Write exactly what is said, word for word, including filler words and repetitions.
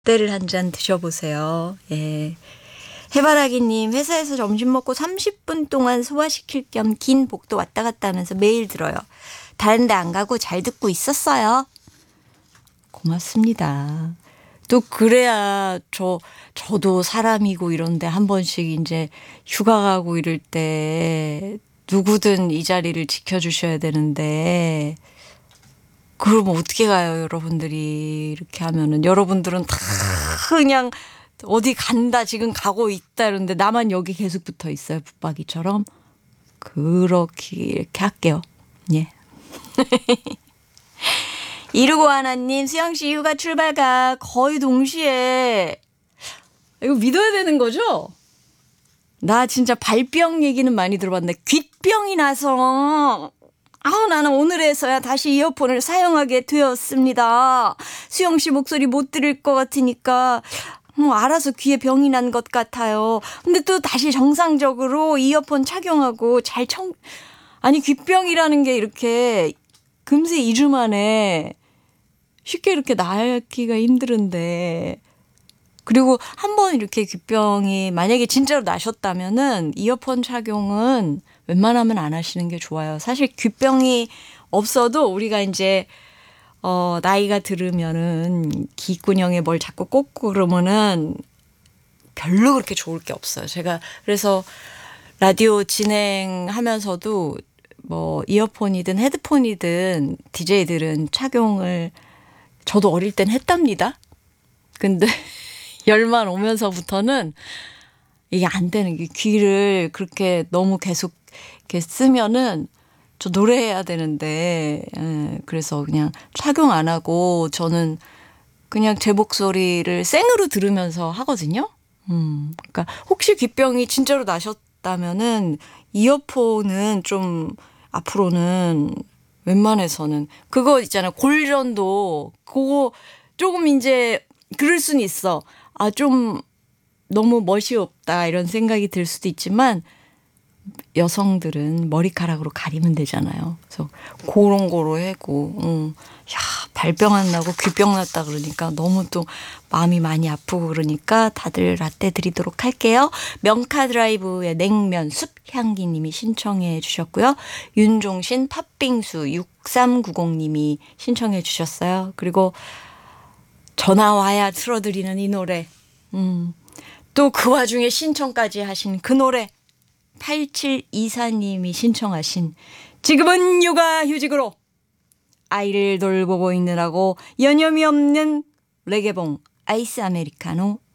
라떼를 한 잔 드셔보세요. 예. 해바라기님, 회사에서 점심 먹고 삼십 분 동안 소화시킬 겸 긴 복도 왔다 갔다 하면서 매일 들어요. 다른 데 안 가고 잘 듣고 있었어요. 고맙습니다. 또 그래야 저, 저도 사람이고 이런데 한 번씩 이제 휴가 가고 이럴 때 누구든 이 자리를 지켜주셔야 되는데 그럼 어떻게 가요, 여러분들이. 이렇게 하면은. 여러분들은 다 그냥 어디 간다, 지금 가고 있다 이러는데 나만 여기 계속 붙어 있어요, 붙박이처럼. 그렇게 이렇게 할게요. 예. 이루고 하나님, 수영씨 휴가 출발가 거의 동시에. 이거 믿어야 되는 거죠? 나 진짜 발병 얘기는 많이 들어봤는데 귓병이 나서 아우 나는 오늘에서야 다시 이어폰을 사용하게 되었습니다. 수영 씨 목소리 못 들을 것 같으니까 뭐 알아서 귀에 병이 난 것 같아요. 근데 또 다시 정상적으로 이어폰 착용하고 잘 청 아니 귓병이라는 게 이렇게 금세 이 주 만에 쉽게 이렇게 나기가 힘들은데 그리고 한번 이렇게 귓병이 만약에 진짜로 나셨다면은 이어폰 착용은 웬만하면 안 하시는 게 좋아요. 사실 귓병이 없어도 우리가 이제 어 나이가 들으면은 귓구녕에 뭘 자꾸 꽂고 그러면은 별로 그렇게 좋을 게 없어요. 제가 그래서 라디오 진행하면서도 뭐 이어폰이든 헤드폰이든 디제이들은 착용을 저도 어릴 땐 했답니다. 근데 열만 오면서부터는 이게 안 되는 게 귀를 그렇게 너무 계속 이렇게 쓰면은 저 노래해야 되는데 예, 그래서 그냥 착용 안 하고 저는 그냥 제 목소리를 생으로 들으면서 하거든요. 음, 그러니까 혹시 귓병이 진짜로 나셨다면은 이어폰은 좀 앞으로는 웬만해서는 그거 있잖아요. 골전도 그거 조금 이제 그럴 수는 있어. 아, 좀 너무 멋이 없다 이런 생각이 들 수도 있지만 여성들은 머리카락으로 가리면 되잖아요. 그래서 그런 거로 해고 음. 야, 발병 안 나고 귀병 났다 그러니까 너무 또 마음이 많이 아프고 그러니까 다들 라떼 드리도록 할게요. 명카 드라이브의 냉면 숲향기님이 신청해 주셨고요. 윤종신 팥빙수 육삼구공님이 신청해 주셨어요. 그리고 전화 와야 틀어드리는 이 노래. 음. 또 그 와중에 신청까지 하신 그 노래. 팔칠이사님이 신청하신 지금은 육아휴직으로 아이를 돌보고 있느라고 여념이 없는 레게봉 아이스 아메리카노